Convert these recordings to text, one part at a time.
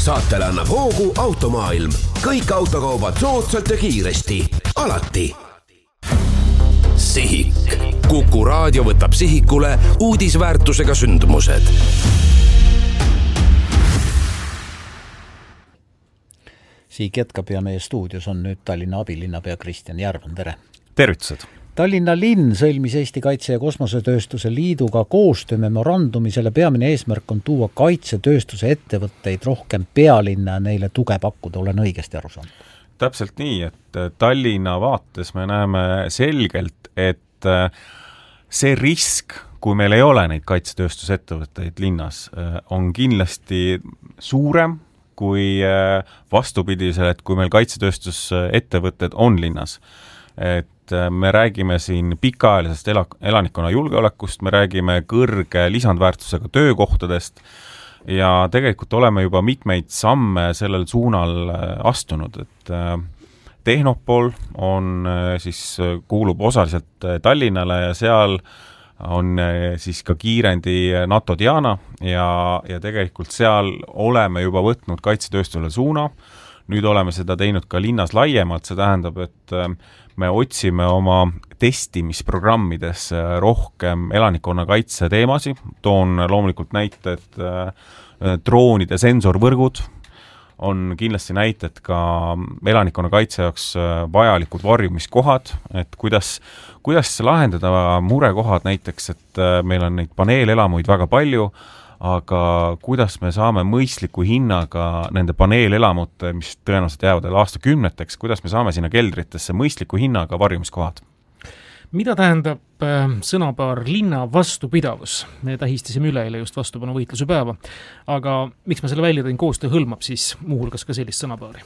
Saatele annab hoogu Automaailm. Kõik autokaubad soodsalt ja kiiresti. Alati. Sihik. Kuku raadio võtab sihikule uudisväärtusega sündmused. Sihik jätkab ja meie stuudios on nüüd Tallinna abilinnapea Kristjan Järvan. Tere! Tervitused! Tallinna linn sõlmis Eesti Kaitse- ja Kosmosetööstuse Liiduga koostöömemorandumi. Selle peamine eesmärk on tuua kaitsetööstuse ettevõtteid rohkem pealinna ja neile tuge pakkuda. Olen õigesti aru saanud? Täpselt nii, et Tallinna vaates me näeme selgelt, et see risk, kui meil ei ole neid kaitsetööstusettevõtteid linnas, on kindlasti suurem kui vastupidisel, et kui meil kaitsetööstusettevõtted on linnas. Et me räägime siin pikaajalisest elanikkonna julgeolekust, me räägime kõrge lisandväärtusega töökohtadest ja tegelikult oleme juba mitmeid samme sellel suunal astunud, et Tehnopol on kuulub osaliselt Tallinnale ja seal on siis ka kiirendi NATO Diana ja tegelikult seal oleme juba võtnud kaitsetööstusele suuna. Nüüd oleme seda teinud ka linnas laiemalt, see tähendab, et me otsime oma testimisprogrammides rohkem elanikkonna kaitse teemasi. Toon loomulikult näited, droonide sensorvõrgud on kindlasti näited ka elanikkonna kaitse jaoks vajalikud varjumiskohad, et kuidas lahendada murekohad näiteks, et meil on neid paneelelamuid väga palju, aga kuidas me saame mõistliku hinnaga nende paneelelamute, mis tõenäoliselt jäävad aastakümneteks, kuidas me saame sinna keldritesse mõistliku hinnaga varjumiskohad? Mida tähendab sõnapaar linna vastupidavus? Me tähistasime üleeile just vastupanuvõitluse päeva, aga miks ma selle välja tõin, koostöö hõlmab siis muuhulgas ka sellist sõnapaari?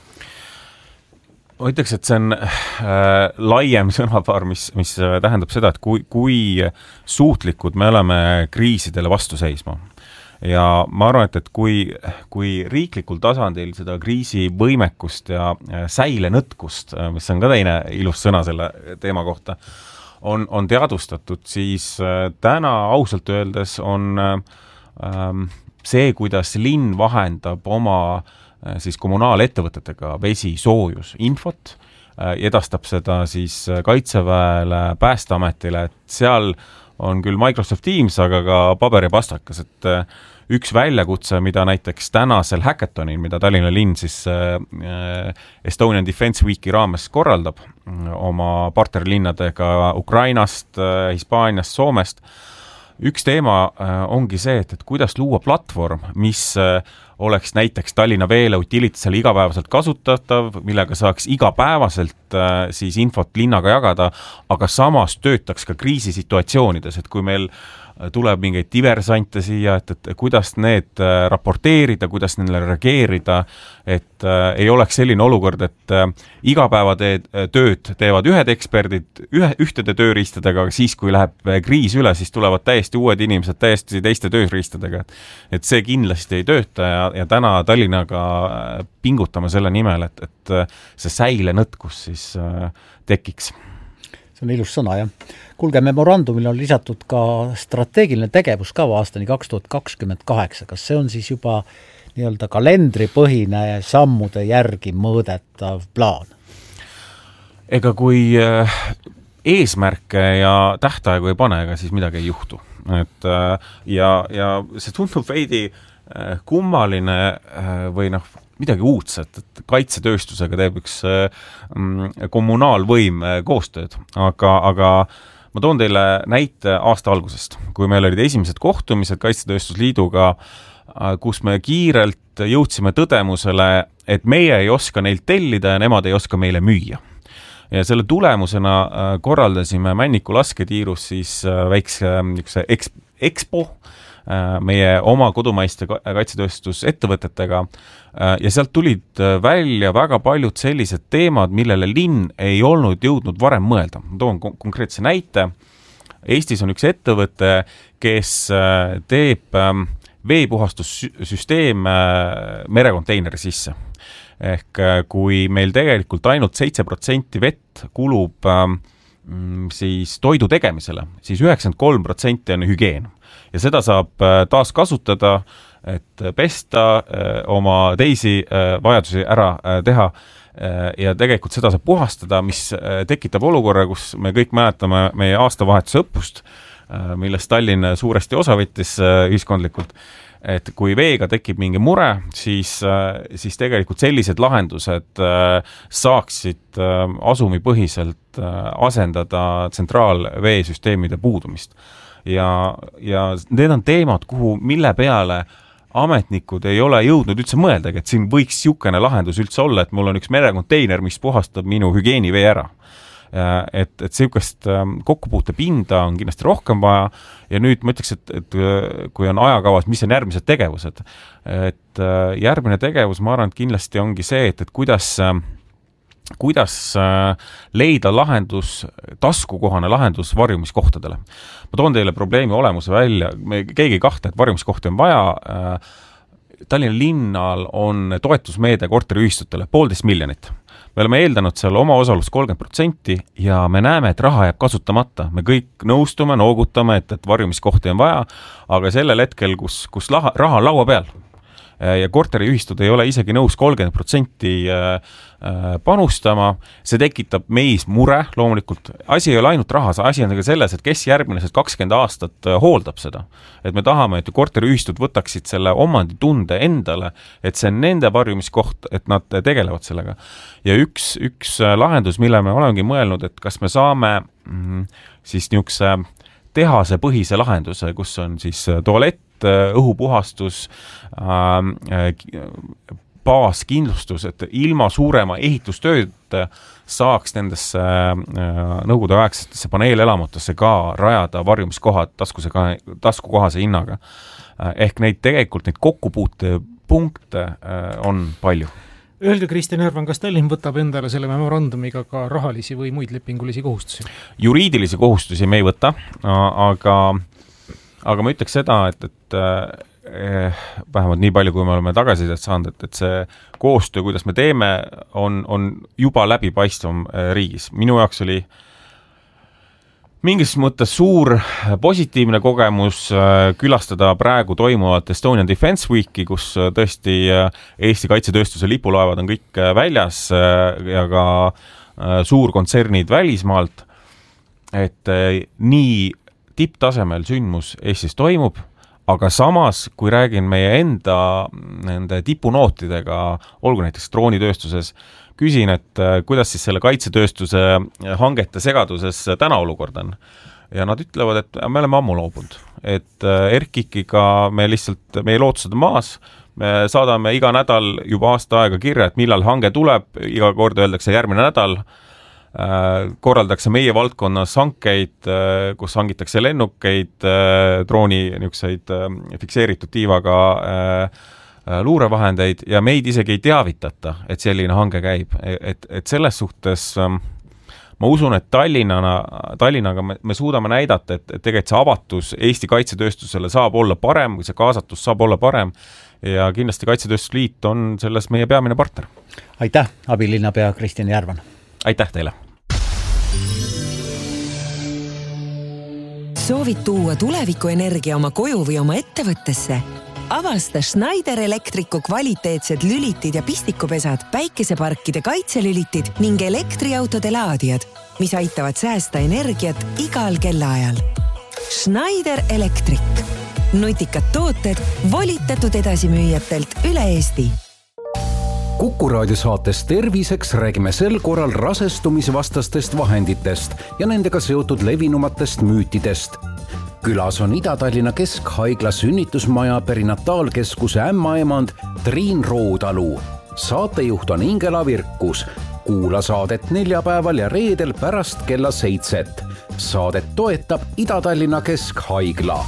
Ma ütleks, et see on laiem sõnapaar, mis tähendab seda, et kui suutlikud me oleme kriisidele vastu seisma. Ja ma arvan, et kui riiklikul tasandil seda kriisivõimekust ja säilenõtkust, mis on ka teine ilus sõna selle teema kohta, on teadvustatud, siis täna ausalt öeldes on see, kuidas linn vahendab oma siis kommunaalettevõtetega vesi, soojus, infot, edastab seda siis Kaitseväele, Päästeametile, et seal on küll Microsoft Teams, aga ka paber ja pastakas, et üks väljakutse, mida näiteks tänasel hackathonil, mida Tallinna linn siis Estonian Defense Weeki raames korraldab oma partnerlinnadega Ukrainast, Hispaaniast, Soomest. Üks teema ongi see, et kuidas luua platvorm, mis oleks näiteks Tallinna Veele Utilitisele igapäevaselt kasutatav, millega saaks igapäevaselt siis infot linnaga jagada, aga samas töötaks ka kriisisituatsioonides, et kui meil tuleb mingeid diversante siia, et kuidas need raporteerida, kuidas neile reageerida, et ei oleks selline olukord, et igapäevatööd teevad ühed eksperdid ühtede tööriistadega, aga siis, kui läheb kriis üle, siis tulevad täiesti uued inimesed täiesti teiste tööriistadega. Et see kindlasti ei tööta ja täna Tallinnaga pingutame selle nimel, et see säilenõtkus siis tekiks. See on ilus sõna, jah. Kuulge, memorandumil on lisatud ka strateegiline tegevuskava aastani 2028. Kas see on siis juba nii-öelda kalendripõhine sammude järgi mõõdetav plaan? Ega kui eesmärke ja tähtaegu ei pane, ega siis midagi ei juhtu. Ja see tundub veidi kummaline või midagi uudset, et kaitsetööstusega teeb üks kommunaalvõim koostööd, aga ma toon teile näite aasta algusest, kui meil olid esimesed kohtumised Kaitsetööstusliiduga, kus me kiirelt jõudsime tõdemusele, et meie ei oska neilt tellida ja nemad ei oska meile müüa. Ja selle tulemusena korraldasime Männiku lasketiirus siis väikse expo meie oma kodumaiste kaitsetööstusettevõtetega ja sealt tulid välja väga paljud sellised teemad, millele linn ei olnud jõudnud varem mõelda. Ma toon konkreetse näite. Eestis on üks ettevõte, kes teeb veepuhastussüsteem merekonteineri sisse. Ehk kui meil tegelikult ainult 7% vett kulub siis toidu tegemisele, siis 93% on hügieen. Ja seda saab taas kasutada et pesta, oma teisi vajadusi ära teha ja tegelikult seda saab puhastada, mis tekitab olukorra, kus me kõik mäletame meie aastavahetuse õppust, millest Tallinn suuresti osa võttis ühiskondlikult, et kui veega tekib mingi mure, siis tegelikult sellised lahendused saaksid asumipõhiselt asendada tsentraalveesüsteemide puudumist. Ja need on teemad, mille peale ametnikud ei ole jõudnud üldse mõeldagi, et siin võiks niisugune lahendus üldse olla, et mul on üks merekonteiner, mis puhastab minu hügieenivee ära. Et niisugust kokkupuutepinda on kindlasti rohkem vaja ja nüüd ma ütleks, et kui on ajakavas, mis on järgmised tegevused, et järgmine tegevus, ma arvan, et kindlasti ongi see, et kuidas leida lahendus, taskukohane lahendus varjumiskohtadele. Ma toon teile probleemi olemuse välja, keegi ei kahtle, et varjumiskohti on vaja. Tallinna linnal on toetusmeede korteriühistutele 1,5 miljonit. Me oleme eeldanud seal oma osalust 30% ja me näeme, et raha jääb kasutamata. Me kõik nõustume, noogutame, et varjumiskohti on vaja, aga sellel hetkel, kus raha on laua peal ja korteriühistud ei ole isegi nõus 30% panustama, see tekitab meis mure loomulikult. Asi ei ole ainult rahas, asi on selles, et kes järgmised 20 aastat hooldab seda. Et me tahame, et korteriühistud võtaksid selle omanditunde endale, et see on nende varjumiskoht, et nad tegelevad sellega. Ja üks lahendus, mille me olemegi mõelnud, et kas me saame siis niisuguse tehase põhise lahenduse, kus on siis tualett, õhupuhastus, baaskindlustus, et ilma suurema ehitustööd saaks nendesse nõukogudeaegsetesse paneelelamutesse ka rajada varjumiskohad taskukohase hinnaga. Ehk neid kokkupuutepunkte on palju. Öelge, Kristjan Järvan, kas Tallinn võtab endale selle memorandumiga ka rahalisi või muid lepingulisi kohustusi? Juriidilisi kohustusi me ei võta, aga ma ütleks seda, et vähemalt nii palju, kui me oleme tagasisidet saanud, et see koostöö, kuidas me teeme, on juba läbipaistvam riigis. Minu jaoks oli mingis mõttes suur positiivne kogemus külastada praegu toimuvat Estonian Defense Weeki, kus tõesti Eesti kaitsetööstuse lipulaevad on kõik väljas ja ka suurkontsernid välismaalt, et nii tipptasemel sündmus Eestis toimub, aga samas, kui räägin meie enda nende tipunootidega, olgu näiteks droonitööstuses, küsin, et kuidas siis selle kaitsetööstuse hangete segaduses täna olukord on. Ja nad ütlevad, et me oleme ammu loobunud. Et RKIK-iga meie lootused on maas, me saadame iga nädal juba aasta aega kirja, et millal hange tuleb, iga kord öeldakse järgmine nädal, korraldakse meie valdkonnas hankeid, kus hangitakse lennukeid, drooni niisuguseid fikseeritud tiivaga luurevahendeid ja meid isegi ei teavitata, et selline hange käib. Et selles suhtes ma usun, et Tallinnaga me suudame näidata, et tegelikult see avatus Eesti kaitsetööstusele saab olla parem, see kaasatus saab olla parem ja kindlasti Kaitsetööstusliit on selles meie peamine partner. Aitäh, abilinnapea Kristjan Järvan! Aitäh teile! Soovid tuua tulevikuenergia oma koju või oma ettevõttesse? Avasta Schneider Electricu kvaliteetsed lülitid ja pistikupesad, päikeseparkide kaitselülitid ning elektriautode laadijad, mis aitavad säästa energiat igal kellaajal. Schneider Electric. Nutikad tooted volitatud edasimüüjatelt üle Eesti. Kuku raadiosaates Terviseks räägime sel korral rasestumisvastastest vahenditest ja nendega seotud levinumatest müütidest. Külas on Ida-Tallinna Keskhaigla sünnitusmaja perinataalkeskuse ämmaemand Triin Roodalu. Saatejuht on Ingela Virkus. Kuula saadet neljapäeval ja reedel pärast kella 7. Saadet toetab Ida-Tallinna Keskhaigla.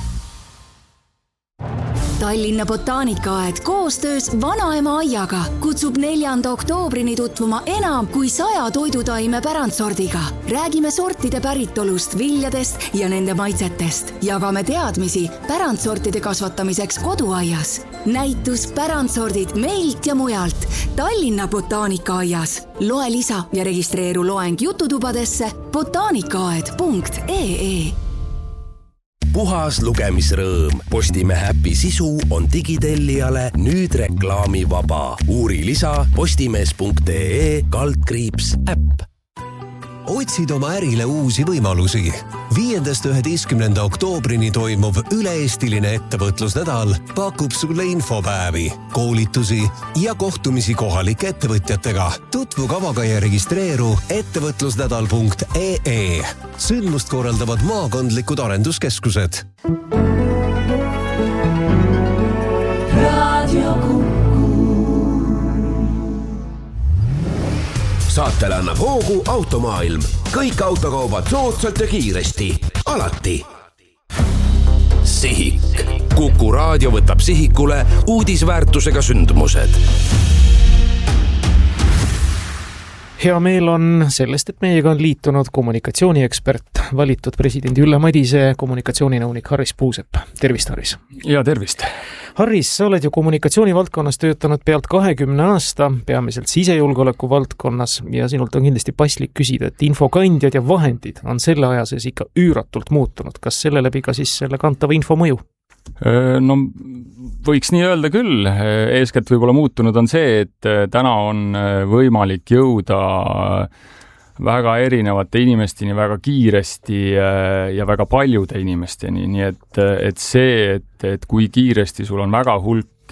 Tallinna Botaanikaaed koostöös Vanaema aiaga kutsub 4. oktoobrini tutvuma enam kui 100 toidutaime pärandsordiga. Räägime sortide päritolust, viljadest ja nende maitsetest. Jagame teadmisi pärandsortide kasvatamiseks koduaias. Näitus pärandsordid meilt ja mujalt Tallinna Botaanikaaias. Loe lisa ja registreeru loeng jututubadesse botaanikaaed.ee. puhas lugemisrõõm. Postimehe äpi sisu on digitellijale nüüd reklaamivaba. Uuri lisa postimees.ee/äpp. Otsid oma ärile uusi võimalusi. 5.–11. oktoobrini toimuv üle-eestiline ettevõtlusnädal pakub sulle infopäevi, koolitusi ja kohtumisi kohalike ettevõtjatega. Tutvu kavaga ja registreeru ettevõtlusnädal.ee. Sündmust korraldavad maakondlikud arenduskeskused. Saatele annab hoogu Automaailm. Kõik autokaubad soodsalt ja kiiresti. Alati. Sihik. Kuku raadio võtab sihikule uudisväärtusega sündmused. Hea meel on sellest, et meiega on liitunud kommunikatsiooniekspert, valitud presidendi Ülle Madise kommunikatsiooninõunik Harris Puusepp. Tervist, Harris! Ja tervist! Harris, sa oled ju kommunikatsioonivaldkonnas töötanud pealt 20 aasta, peamiselt sisejulgeoleku valdkonnas ja sinult on kindlasti paslik küsida, et infokandjad ja vahendid on selle aja sees ikka üüratult muutunud. Kas selle läbi ka siis selle kantava info mõju? No võiks nii öelda küll. Eeskätt võib-olla muutunud on see, et täna on võimalik jõuda väga erinevate inimesteni väga kiiresti ja väga paljude inimesteni. Nii et see, et kui kiiresti sul on väga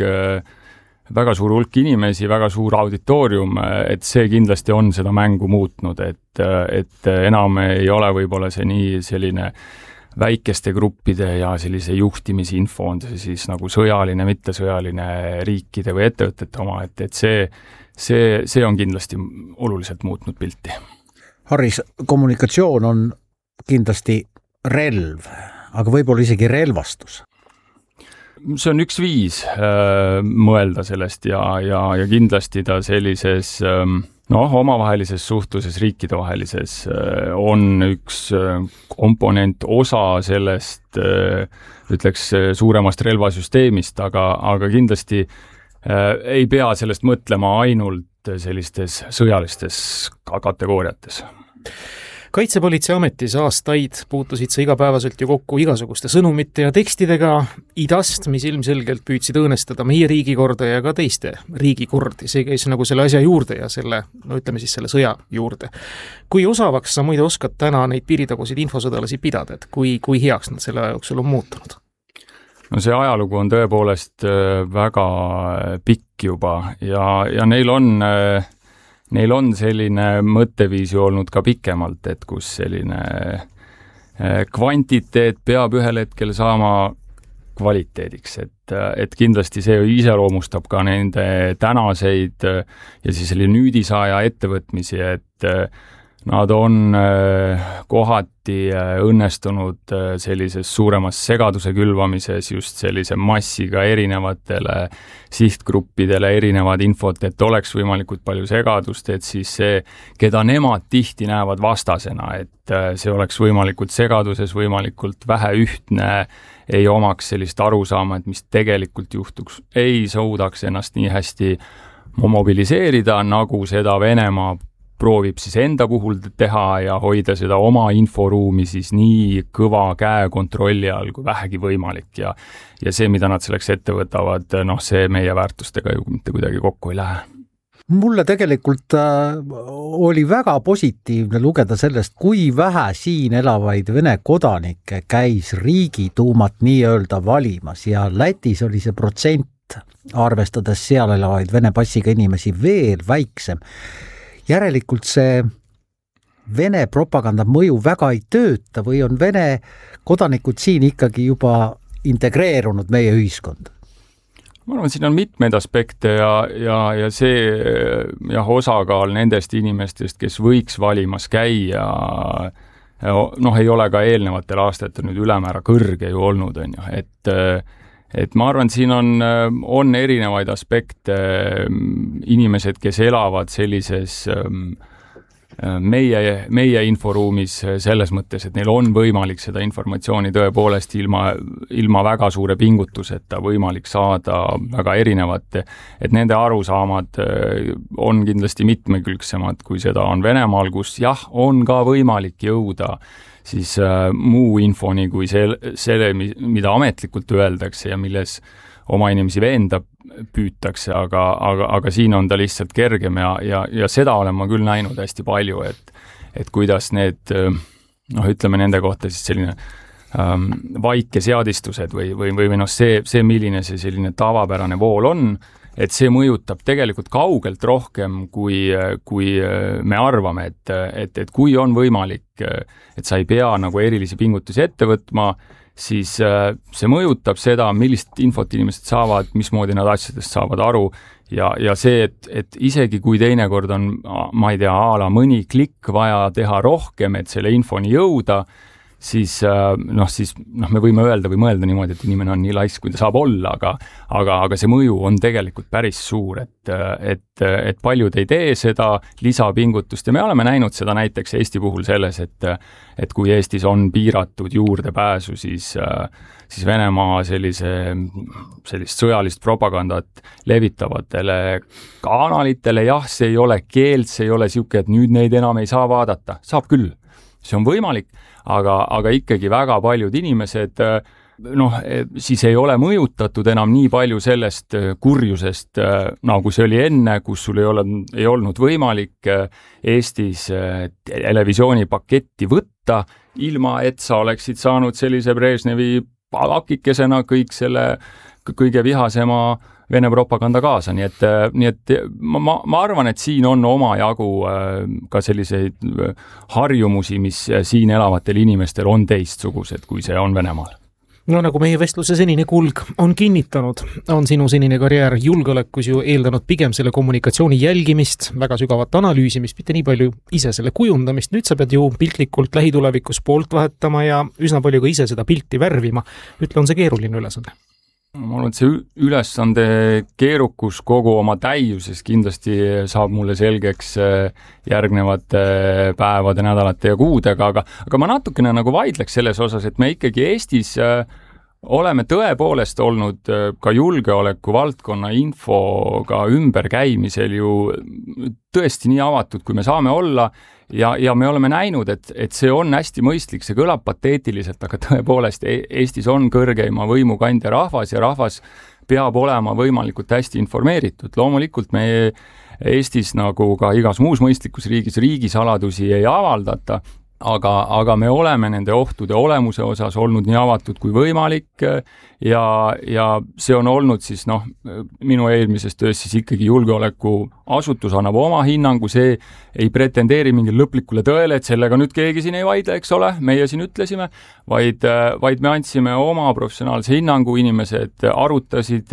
suur hulk inimesi, väga suur auditoorium, et see kindlasti on seda mängu muutnud, et enam ei ole võib-olla see nii selline väikeste gruppide ja sellise juhtimisinfo on see siis nagu sõjaline, mittesõjaline riikide või ettevõtete oma, et see on kindlasti oluliselt muutnud pilti. Harris, kommunikatsioon on kindlasti relv, aga võib-olla isegi relvastus. See on üks viis mõelda sellest ja kindlasti ta sellises omavahelises suhtluses, riikidevahelises on üks komponent, osa sellest, ütleks, suuremast relvasüsteemist, aga kindlasti ei pea sellest mõtlema ainult sellistes sõjalistes kategooriates. Kaitsepolitseiametis aastaid puutusid sa igapäevaselt ju kokku igasuguste sõnumite ja tekstidega idast, mis ilmselgelt püüdsid õõnestada meie riigikorda ja ka teiste riigikordi. See käis nagu selle asja juurde ja selle sõja juurde. Kui osavaks sa muide oskad täna neid piiritagusid infosõdalasi pidada, et kui heaks nad selle aja jooksul on muutunud? No see ajalugu on tõepoolest väga pikk juba ja neil on selline mõtteviisi olnud ka pikemalt, et kus selline kvantiteet peab ühel hetkel saama kvaliteediks, et kindlasti see iseloomustab ka nende tänaseid ja siis selline nüüdisaja ettevõtmisi, et nad on kohati õnnestunud sellises suuremas segaduse külvamises just sellise massiga erinevatele sihtgruppidele erinevad infot, et oleks võimalikult palju segadust, et siis see, keda nemad tihti näevad vastasena, et see oleks võimalikult segaduses, võimalikult vähe ühtne, ei omaks sellist arusaama, et mis tegelikult juhtuks, ei suudaks ennast nii hästi mobiliseerida, nagu seda Venemaa proovib siis enda puhul teha ja hoida seda oma inforuumi siis nii kõva käe kontrolli all kui vähegi võimalik ja see, mida nad selleks ette võtavad, see meie väärtustega ju mitte kuidagi kokku ei lähe. Mulle tegelikult oli väga positiivne lugeda sellest, kui vähe siin elavaid Vene kodanikke käis Riigiduumat nii-öelda valimas ja Lätis oli see protsent, arvestades seal elavaid Vene passiga inimesi, veel väiksem. Järelikult see Vene propaganda mõju väga ei tööta või on Vene kodanikud siin ikkagi juba integreerunud meie ühiskonda? Ma arvan, siin on mitmeid aspekte ja see osakaal nendest inimestest, kes võiks valimas käia, ei ole ka eelnevatel aastatel nüüd ülemäära kõrge ju olnud, et ma arvan, siin on erinevaid aspekte, inimesed, kes elavad sellises meie inforuumis selles mõttes, et neil on võimalik seda informatsiooni tõepoolest ilma väga suure pingutuseta võimalik saada väga erinevate, et nende arusaamad on kindlasti mitmekülgsemad, kui seda on Venemaal, kus jah, on ka võimalik jõuda siis muu infoni kui selle, mida ametlikult öeldakse ja milles oma inimesi veenda püütakse, aga siin on ta lihtsalt kergem ja seda olen ma küll näinud hästi palju, et kuidas need, ütleme nende kohta siis selline vaikeseadistused või see, milline see selline tavapärane vool on, et see mõjutab tegelikult kaugelt rohkem, kui me arvame, et kui on võimalik, et sa ei pea nagu erilisi pingutusi ette võtma, siis see mõjutab seda, millist infot inimesed saavad, mismoodi nad asjadest saavad aru ja see, et isegi kui teinekord on, ma ei tea, mõni klikk vaja teha rohkem, et selle infoni jõuda, siis me võime öelda või mõelda niimoodi, et inimene on nii laisk, kui ta saab olla, aga see mõju on tegelikult päris suur, et paljud ei tee seda lisapingutust ja me oleme näinud seda näiteks Eesti puhul selles, et kui Eestis on piiratud juurdepääsu, siis Venemaa sellist sõjalist propagandat levitavatele kanalitele, jah, see ei ole keeld, see ei ole siuke, et nüüd neid enam ei saa vaadata, saab küll, see on võimalik, aga ikkagi väga paljud inimesed siis ei ole mõjutatud enam nii palju sellest kurjusest, nagu see oli enne, kus sul ei olnud võimalik Eestis televisioonipaketti võtta, ilma et sa oleksid saanud sellise Brežnevi palakikesena kõik selle kõige vihasema Vene propaganda kaasa, nii et ma arvan, et siin on omajagu ka selliseid harjumusi, mis siin elavatel inimestel on teistsugused, kui see on Venemaal. No nagu meie vestluse senine kulg on kinnitanud, on sinu senine karjäär julgeolekus ju eeldanud pigem selle kommunikatsiooni jälgimist, väga sügavat analüüsimist, mitte nii palju ise selle kujundamist. Nüüd sa pead ju piltlikult lähitulevikus poolt vahetama ja üsna palju ka ise seda pilti värvima. Ütle, on see keeruline ülesande? Ma arvan, et see ülesande keerukus kogu oma täiuses kindlasti saab mulle selgeks järgnevate päevade, nädalate ja kuudega, aga ma natukene nagu vaidleks selles osas, et me ikkagi Eestis oleme tõepoolest olnud ka julgeoleku valdkonna infoga ümberkäimisel ju tõesti nii avatud, kui me saame olla ja me oleme näinud, et see on hästi mõistlik, see kõlab pateetiliselt, aga tõepoolest Eestis on kõrgeima võimukandja rahvas ja rahvas peab olema võimalikult hästi informeeritud. Loomulikult me Eestis nagu ka igas muus mõistlikus riigisaladusi ei avaldata, aga me oleme nende ohtude olemuse osas olnud nii avatud kui võimalik ja see on olnud siis minu eelmises töös siis ikkagi julgeolekuasutus annab oma hinnangu, see ei pretendeeri mingil lõplikule tõele, et sellega nüüd keegi siin ei vaidle, eks ole, meie siin ütlesime, vaid me andsime oma professionaalse hinnangu, inimesed arutasid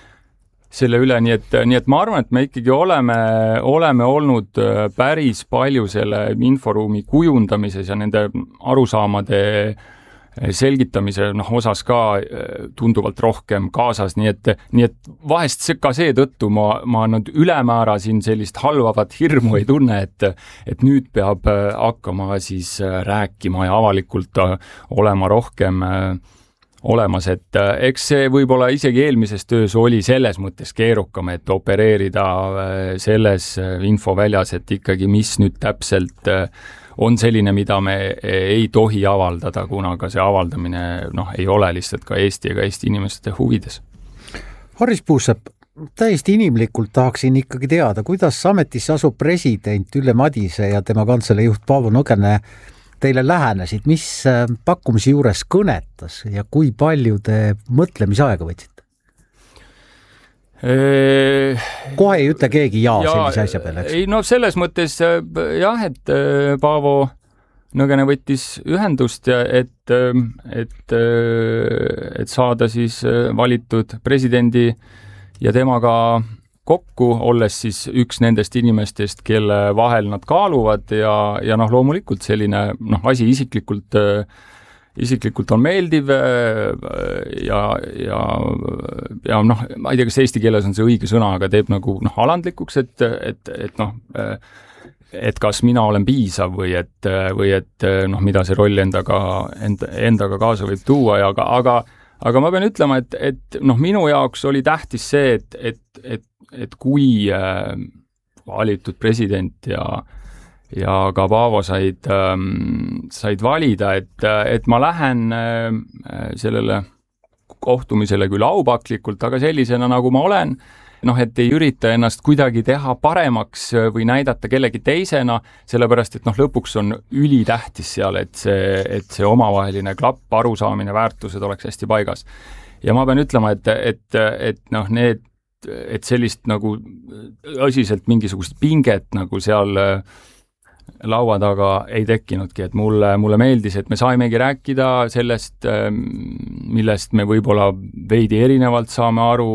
selle üle, nii et ma arvan, et me ikkagi oleme olnud päris palju selle inforuumi kujundamises ja nende arusaamade selgitamise osas ka tunduvalt rohkem kaasas, nii et vahest ka seetõttu ma ülemäära siin sellist halvavat hirmu ei tunne, et nüüd peab hakkama siis rääkima ja avalikult olema rohkem olemas, et eks see võib-olla isegi eelmises töös oli selles mõttes keerukam, et opereerida selles infoväljas, et ikkagi mis nüüd täpselt on selline, mida me ei tohi avaldada, kuna ka see avaldamine ei ole lihtsalt ka Eesti ega Eesti inimeste huvides. Haris Puusepp, täiesti inimlikult tahaksin ikkagi teada, kuidas ametisse asub president Ülle Madise ja tema kantselei juht Paavo Nõgene teile lähenesid, mis pakkumisi juures kõnetas ja kui palju te mõtlemisaega võtsite? Kohe ei ütle keegi sellise asja peale, eks? Ei, selles mõttes jah, et Paavo Nõgene võttis ühendust, et saada siis valitud presidendi ja temaga kokku, olles siis üks nendest inimestest, kelle vahel nad kaaluvad ja loomulikult selline asi isiklikult on meeldiv ja ma ei tea, kas eesti keeles on see õige sõna, aga teeb nagu alandlikuks, et et kas mina olen piisav või et noh, mida see roll endaga kaasa võib tuua ja aga ma pean ütlema, et noh, minu jaoks oli tähtis see, et kui valitud president ja ka Paavo said valida, et ma lähen sellele kohtumisele küll aupaklikult, aga sellisena, nagu ma olen, noh, et ei ürita ennast kuidagi teha paremaks või näidata kellegi teisena, sellepärast, et noh, lõpuks on ülitähtis seal, et see omavaheline klapp, arusaamine, väärtused oleks hästi paigas. Ja ma pean ütlema, et noh, et sellist nagu õsiselt mingisugust pinget nagu seal laua taga ei tekkinudki, et mulle meeldis, et me saimegi rääkida sellest, millest me võib-olla veidi erinevalt saame aru,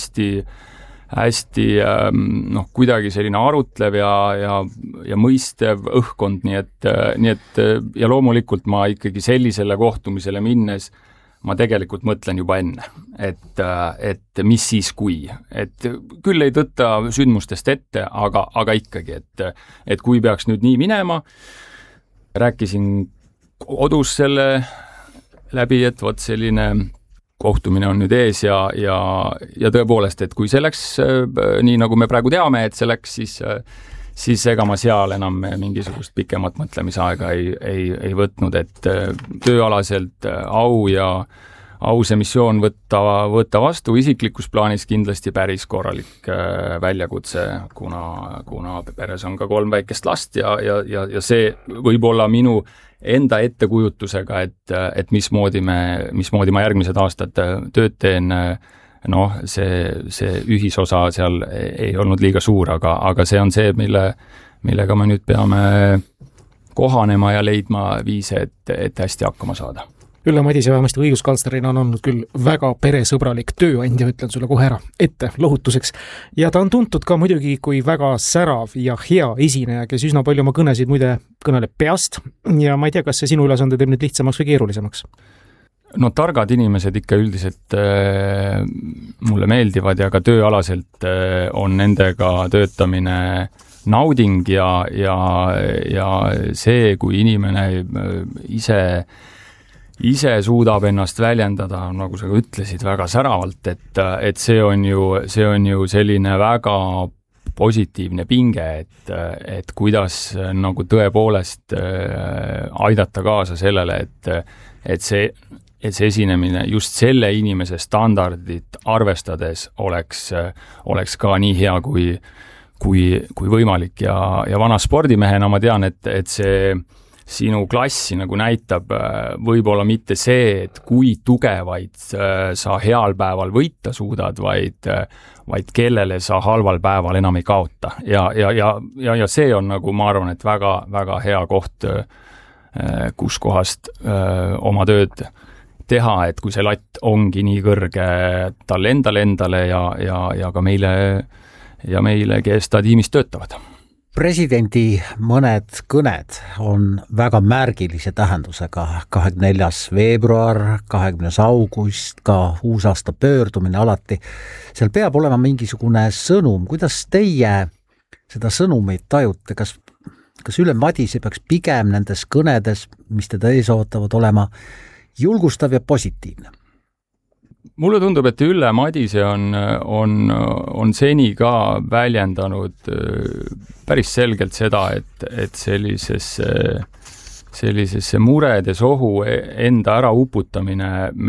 hästi noh, kuidagi selline arutlev ja mõistev õhkkond, nii et ja loomulikult ma ikkagi sellisele kohtumisele minnes ma tegelikult mõtlen juba enne, et mis siis kui, et küll ei tõtta sündmustest ette, aga ikkagi, et kui peaks nüüd nii minema, rääkisin kodus selle läbi, et vot selline kohtumine on nüüd ees ja tõepoolest, et kui see läks nii, nagu me praegu teame, et see läks, siis ega ma seal enam mingisugust pikemat mõtlemisaega ei võtnud, et tööalaselt au see missioon võtta vastu, isiklikus plaanis kindlasti päris korralik väljakutse, kuna peres on ka 3 väikest last ja see võib olla minu enda ettekujutusega, et mismoodi ma järgmised aastad tööd teen, noh, see ühisosa seal ei olnud liiga suur, aga see on see, millega me nüüd peame kohanema ja leidma viise, et hästi hakkama saada. Ülle Madise vähemasti õiguskantslerina on olnud küll väga peresõbralik tööandja, ütlen sulle kohe ära ette lohutuseks. Ja ta on tuntud ka muidugi kui väga särav ja hea esineja, kes üsna palju oma kõnesid muide kõneleb peast ja ma ei tea, kas see sinu ülesande teeb nüüd lihtsamaks või keerulisemaks? No targad inimesed ikka üldiselt mulle meeldivad ja ka tööalaselt on nendega töötamine nauding ja see, kui inimene ise suudab ennast väljendada, nagu sa ka ütlesid, väga säravalt, et see on ju selline väga positiivne pinge, et kuidas nagu tõepoolest aidata kaasa sellele, et see esinemine just selle inimese standardit arvestades oleks ka nii hea kui võimalik ja vana spordimehena ma tean, et see sinu klassi nagu näitab võib-olla mitte see, et kui tugevaid sa heal päeval võita suudad, vaid kellele sa halval päeval enam ei kaota ja see on nagu, ma arvan, et väga, väga hea koht, kus kohast oma tööd teha, et kui see latt ongi nii kõrge talle endale ja ka meile, kes ta tiimis töötavad. Presidendi mõned kõned on väga märgilise tähendusega. 24. veebruar, 20. august, ka uusaasta pöördumine alati. Seal peab olema mingisugune sõnum. Kuidas teie seda sõnumit tajute? Kas Ülle Madise peaks pigem nendes kõnedes, mis teda ees ootavad, olema julgustav ja positiivne? Mulle tundub, et Ülle Madise on seni ka väljendanud päris selgelt seda, et sellisesse muredes ohu enda ära uputamine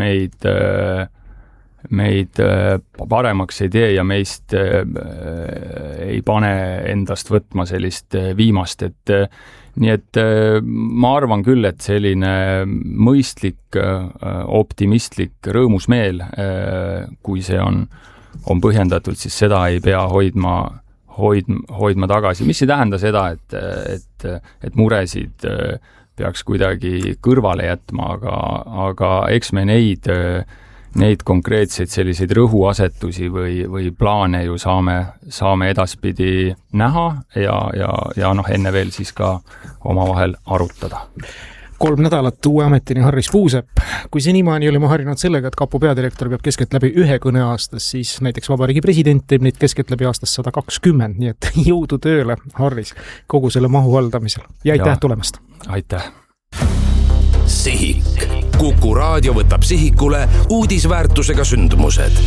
meid paremaks ei tee ja meist ei pane endast võtma sellist viimast, nii et ma arvan küll, et selline mõistlik, optimistlik, rõõmus meel, kui see on põhjendatud, siis seda ei pea hoidma tagasi. Mis ei tähenda seda, et muresid peaks kuidagi kõrvale jätma, aga eks me neid konkreetseid selliseid rõhuasetusi või plaane ju saame edaspidi näha ja noh, enne veel siis ka omavahel arutada. 3 nädalat uue ametini Harris Puusepp. Kui senimaani olime harjunud sellega, et kapo peadirektor peab keskeltläbi 1 kõne aastas, siis näiteks Vabariigi president teeb neid keskeltläbi aastas 120, nii et jõudu tööle, Harris, kogu selle mahu haldamisel. Ja aitäh tulemast! Aitäh! Sihik. Kuku raadio võtab sihikule uudisväärtusega sündmused.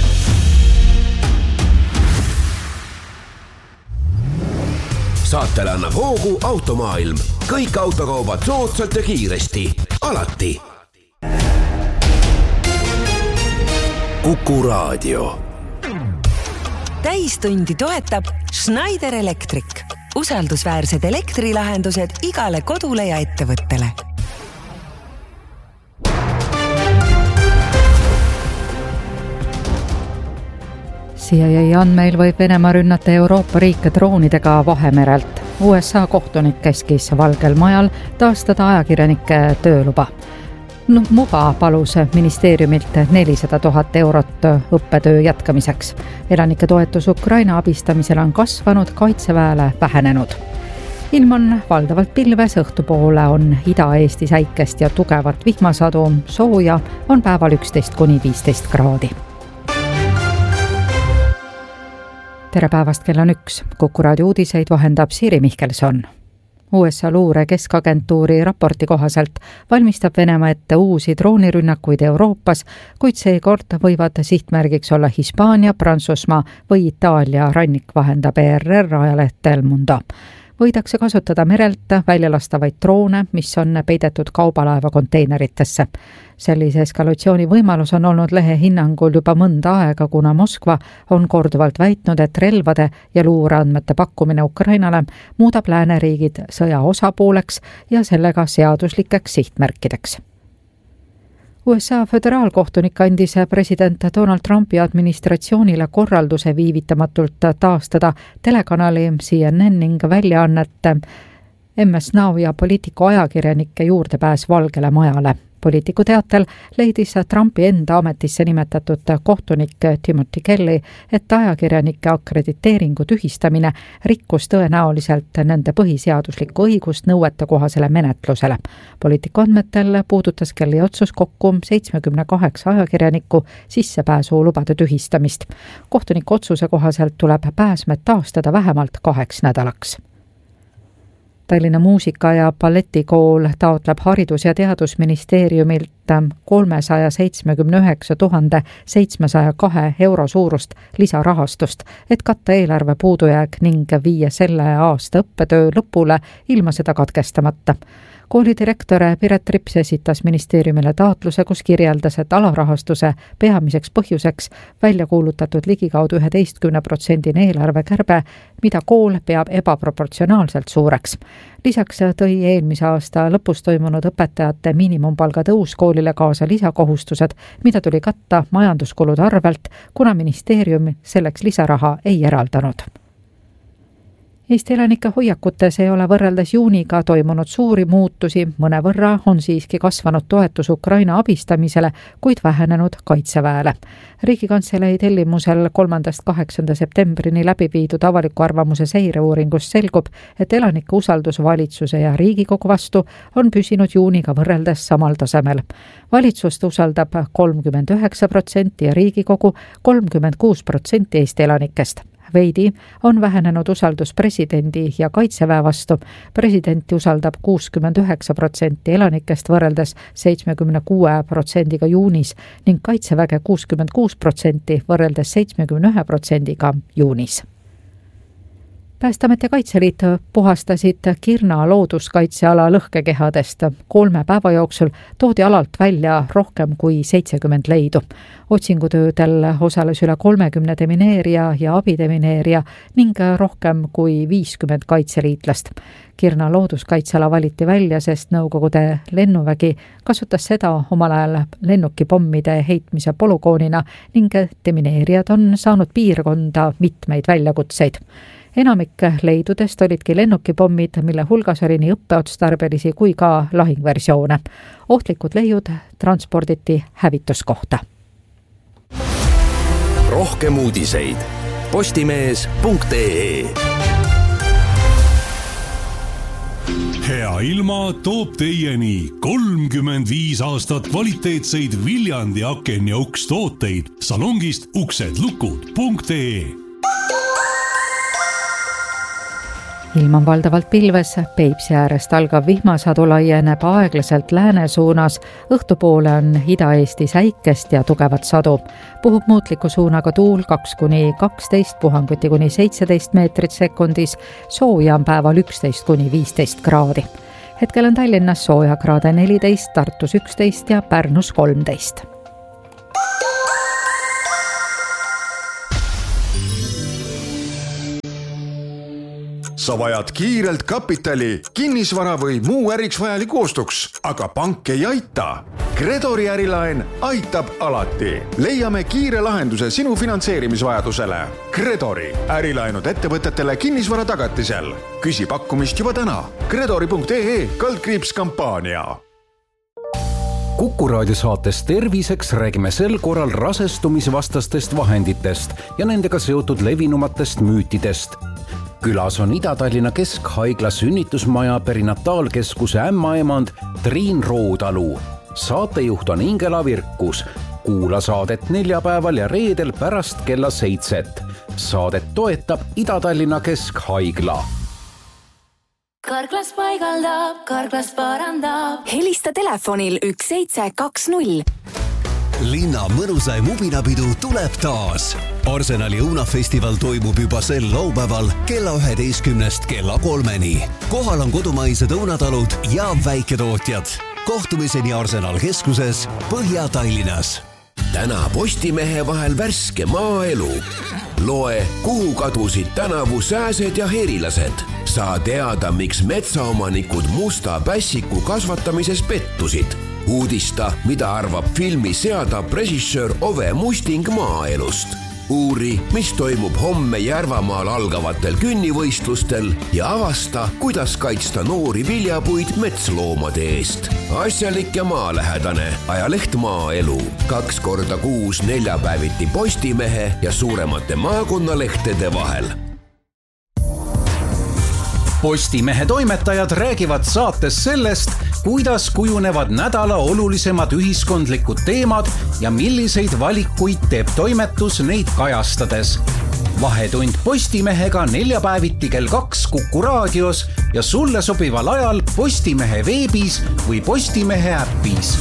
Saatele annab hoogu Automaailm. Kõik autokaubad soodsalt ja kiiresti. Alati. Kuku raadio. Täistundi toetab Schneider Electric. Usaldusväärsed elektrilahendused igale kodule ja ettevõttele. CIA andmeil võib Venemaa rünnata Euroopa riike droonidega Vahemerelt. USA kohtunik käskis Valgel Majal taastada ajakirjanike tööluba. Muba palus ministeeriumilt 400 000 eurot õppetöö jätkamiseks. Elanike toetus Ukraina abistamisel on kasvanud, kaitseväele vähenenud. Ilm on valdavalt pilves, õhtupoole on Ida-Eesti säikest ja tugevat vihmasadu, sooja on päeval 11–15 kraadi. Tere päevast, kell on 1. Kuku raadio uudiseid vahendab Siiri Mihkelson. USA luure keskagentuuri raporti kohaselt valmistab Venemaa ette uusi droonirünnakuid Euroopas, kuid seekord võivad sihtmärgiks olla Hispaania, Prantsusmaa või Itaalia rannik, vahendab ERR ajaleht El Mundo. Võidakse kasutada merelt väljalastavaid droone, mis on peidetud kaubalaeva konteineritesse. Sellise eskalatsiooni võimalus on olnud lehe hinnangul juba mõnda aega, kuna Moskva on korduvalt väitnud, et relvade ja luureandmete pakkumine Ukrainale muudab lääneriigid sõja osapooleks ja sellega seaduslikeks sihtmärkideks. USA föderaalkohtunik andis president Donald Trumpi administratsioonile korralduse viivitamatult taastada telekanali CNN ning väljaannete MS Now ja poliitiku ajakirjanike juurdepääs Valgele Majale. Poliitiku teatel leidis Trumpi enda ametisse nimetatud kohtunik Timothy Kelly, et ajakirjanike akrediteeringu tühistamine rikkus tõenäoliselt nende põhiseaduslikku õigust nõuetekohasele menetlusele. Poliitiku andmetel puudutas Kelly otsus kokku 78 ajakirjaniku sissepääsu lubade tühistamist. Kohtuniku otsuse kohaselt tuleb pääsmed taastada vähemalt 2 nädalaks. Tallinna muusika- ja balletikool taotleb Haridus- ja Teadusministeeriumilt 379 702 euro suurust lisarahastust, et katta eelarve puudujääk ning viia selle aasta õppetöö lõpule ilma seda katkestamata. Kooli direktor Piret Rips esitas ministeeriumile taotluse, kus kirjeldas, et alarahastuse peamiseks põhjuseks välja kuulutatud ligikaudu 11% eelarvekärbe, mida kool peab ebaproportsionaalselt suureks. Lisaks tõi eelmise aasta lõpus toimunud õpetajate miinimumpalga tõus koolile kaasa lisakohustused, mida tuli katta majanduskulude arvelt, kuna ministeerium selleks lisaraha ei eraldanud. Eesti elanike hoiakutes ei ole võrreldes juuniga toimunud suuri muutusi, mõnevõrra on siiski kasvanud toetus Ukraina abistamisele, kuid vähenenud kaitseväele. Riigikantselei tellimusel 3.–8. septembrini läbi viidud avaliku arvamuse seireuuringus selgub, et elanike usaldus valitsuse ja Riigikogu vastu on püsinud juuniga võrreldes samal tasemel. Valitsust usaldab 39% ja Riigikogu 36% Eesti elanikest. Veidi on vähenenud usaldus presidendi ja kaitseväe vastu. Presidenti usaldab 69% elanikest võrreldes 76% juunis ning kaitseväge 66% võrreldes 71% juunis. Päästeamet ja Kaitseliit puhastasid Kirna looduskaitseala lõhkekehadest. 3 päeva jooksul toodi alalt välja rohkem kui 70 leidu. Otsingutöödel osales üle 30 demineerija ja abidemineerija ning rohkem kui 50 kaitseliitlast. Kirna looduskaitseala valiti välja, sest Nõukogude lennuvägi kasutas seda omal ajal lennukipommide heitmise polügoonina ning demineerijad on saanud piirkonda mitmeid väljakutseid. Enamik leidudest olidki lennukipommid, mille hulgas oli nii õppeotstarbelisi kui ka lahingversioone. Ohtlikud leiud transporditi hävituskohta. Rohkem uudiseid postimees.ee hea ilma toob teieni 35 aastat kvaliteetseid Viljandi aken ja uks tooteid salongist uksedlukud.ee. ilm on valdavalt pilves, Peipsi äärest algav vihmasadu laieneb aeglaselt lääne suunas, õhtupoole on Ida-Eesti säikest ja tugevat sadu. Puhub muutliku suunaga tuul 2-12, puhanguti kuni 17 meetrit sekundis, sooja on päeval 11-15 kraadi. Hetkel on Tallinnas sooja kraade 14, Tartus 11 ja Pärnus 13. Sa vajad kiirelt kapitali, kinnisvara või muu äriks vajaliku ostuks, aga pank ei aita. Credori ärilaen aitab alati. Leiame kiire lahenduse sinu finantseerimisvajadusele. Credori ärilaenud ettevõtetele kinnisvara tagatisel. Küsi pakkumist juba täna. Credori.ee/kampaania. Kuku raadio saates Terviseks räägime sel korral rasestumisvastastest vahenditest ja nendega seotud levinumatest müütidest. Külas on Ida-Tallinna Keskhaigla sünnitusmaja perinataalkeskuse ämmaemand Triin Roodalu. Saatejuht on Ingela Virkus. Kuula saadet neljapäeval ja reedel pärast kella 7. Saadet toetab Ida-Tallinna Keskhaigla. Karklas paigaldab, Karklas parandab. Helista telefonil 1720. Linna mõnusaim ubinapidu tuleb taas. Arsenali õunafestival toimub juba sel laupäeval kella 11 kella 3. Kohal on kodumaised õunatalud ja väiketootjad. Kohtumiseni Arsenal keskuses Põhja-Tallinnas. Täna Postimehe vahel värske maaelu. Loe, kuhu kadusid tänavu sääsed ja herilased. Saa teada, miks metsaomanikud musta pässiku kasvatamises pettusid. Uudista, mida arvab filmi seadab režissöör Ove Musting maaelust. Uuri, mis toimub homme Järvamaal algavatel künnivõistlustel ja avasta, kuidas kaitsta noori viljapuid metsloomade eest. Asjalik ja maalähedane ajaleht Maaelu. 2 korda kuus neljapäeviti Postimehe ja suuremate maakonnalehtede vahel. Postimehe toimetajad räägivad saates sellest, kuidas kujunevad nädala olulisemad ühiskondlikud teemad ja milliseid valikuid teeb toimetus neid kajastades. Vahetund Postimehega neljapäeviti kell 2 Kuku raadios ja sulle sobival ajal Postimehe veebis või Postimehe äppis.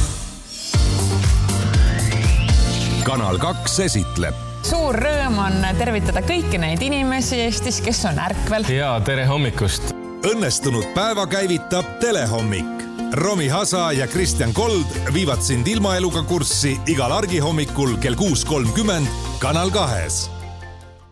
Kanal 2 esitleb. Suur rõõm on tervitada kõiki neid inimesi Eestis, kes on ärkvel. Ja tere hommikust! Õnnestunud päeva käivitab Telehommik. Romi Hasa ja Kristjan Kold viivad sind ilmaeluga kurssi igal argihommikul kell 6.30 Kanal 2.